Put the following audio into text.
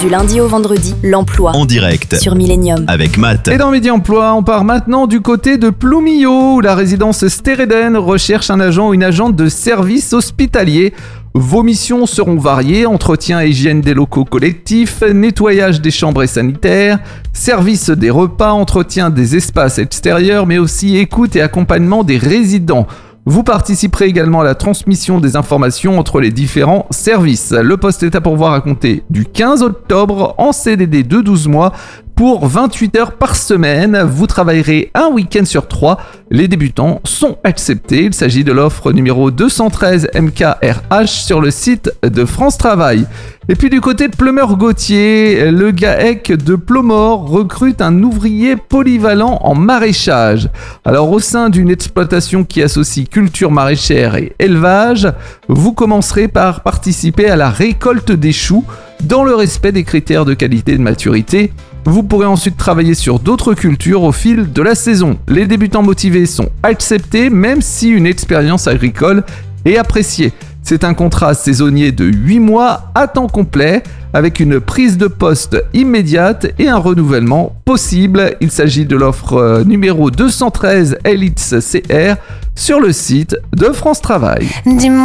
Du lundi au vendredi, l'emploi En direct sur Millennium. avec Matt. Et dans Midi Emploi, on part maintenant du côté de Ploumillot, où la résidence Stereden recherche un agent ou une agente de service hospitalier. Vos missions seront variées: entretien et hygiène des locaux collectifs, nettoyage des chambres et sanitaires, service des repas, entretien des espaces extérieurs, mais aussi écoute et accompagnement des résidents. Vous participerez également à la transmission des informations entre les différents services. Le poste est à pourvoir à compter du 15 octobre en CDD de 12 mois pour 28 heures par semaine. Vous travaillerez un week-end sur 3. Les débutants sont acceptés. Il s'agit de l'offre numéro 213 MKRH sur le site de France Travail. Et puis du côté de Pleumeur-Gautier, le GAEC de Ploumor recrute un ouvrier polyvalent en maraîchage. Alors au sein d'une exploitation qui associe culture maraîchère et élevage, vous commencerez par participer à la récolte des choux dans le respect des critères de qualité et de maturité. Vous pourrez ensuite travailler sur d'autres cultures au fil de la saison. Les débutants motivés sont acceptés même si une expérience agricole est appréciée. C'est un contrat saisonnier de 8 mois à temps complet avec une prise de poste immédiate et un renouvellement possible. Il s'agit de l'offre numéro 213 Elites CR sur le site de France Travail.